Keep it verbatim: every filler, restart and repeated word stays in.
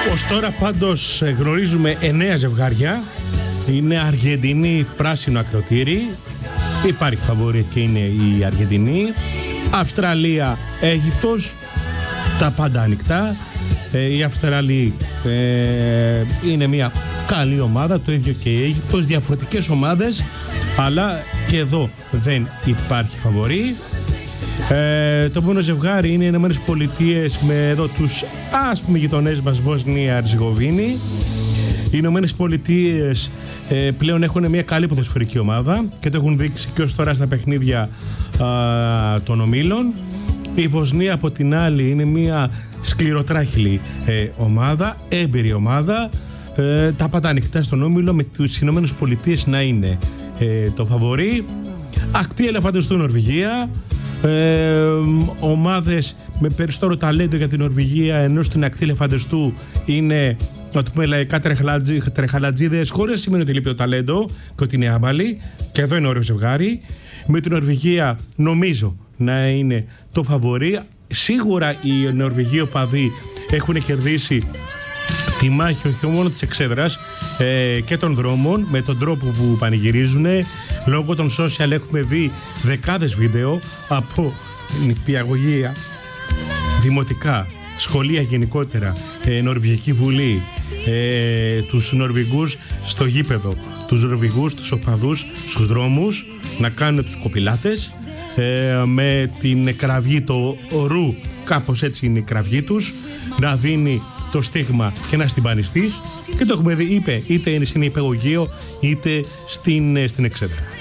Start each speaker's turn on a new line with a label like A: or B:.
A: Ως τώρα πάντως γνωρίζουμε εννέα ζευγάρια. Είναι Αργεντινή πράσινο ακροτήρι. Υπάρχει φαβορί και είναι η Αργεντινή. Αυστραλία, Αίγυπτος. Τα πάντα ανοιχτά. Ε, η Αυστραλία ε, είναι μια καλή ομάδα. Το ίδιο και η Αίγυπτος. Διαφορετικές ομάδες. Αλλά και εδώ δεν υπάρχει φαβορί. Ε, το επόμενο ζευγάρι είναι οι Ηνωμένες Πολιτείες με εδώ τους ας πούμε γειτονές μας, Βοσνία, Ερζεγοβίνη. Οι Ηνωμένες Πολιτείες ε, πλέον έχουν μια καλή ποδοσφαιρική ομάδα και το έχουν δείξει και ως τώρα στα παιχνίδια α, των ομίλων. Η Βοσνία από την άλλη είναι μια σκληροτράχυλη ε, ομάδα, έμπειρη ομάδα. Ε, τα πάντα ανοιχτά στον όμιλο με τις Ηνωμένες Πολιτείες να είναι ε, το φαβορί. Ακτή ελεφαντοστού Νορβηγία. Ε, ομάδες με περισσότερο ταλέντο για την Νορβηγία, ενώ στην ακτή ελεφαντοστού είναι να το πούμε λαϊκά τρεχαλατζίδες, χωρίς να σημαίνει ότι λείπει το ταλέντο και ότι είναι άμπαλοι. Και εδώ είναι ωραίο ζευγάρι. Με την Νορβηγία νομίζω να είναι το φαβορί. Σίγουρα οι Νορβηγοί οπαδοί έχουν κερδίσει τη μάχη όχι μόνο της εξέδρας ε, και των δρόμων με τον τρόπο που πανηγυρίζουν. Λόγω των social έχουμε δει δεκάδες βίντεο από νηπιαγωγεία, δημοτικά, σχολεία γενικότερα, ε, Νορβηγική Βουλή, ε, τους Νορβηγούς στο γήπεδο, τους Νορβηγούς, τους οπαδούς στους δρόμους να κάνουν τους κοπηλάτες ε, με την κραυγή, το ρου, κάπως έτσι είναι η κραυγή τους, να δίνει το στίγμα και να συμπανιστείς, και το έχουμε δει, είπε, είτε είναι στην υπηαγωγείο είτε στην, στην εξέδρα.